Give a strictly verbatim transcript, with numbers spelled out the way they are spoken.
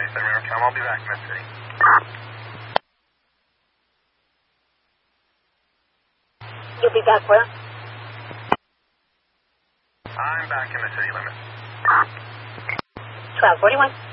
seventy-seven Aircom. I'll be back in the city. You'll be back where? I'm back in the city limits. twelve forty-one.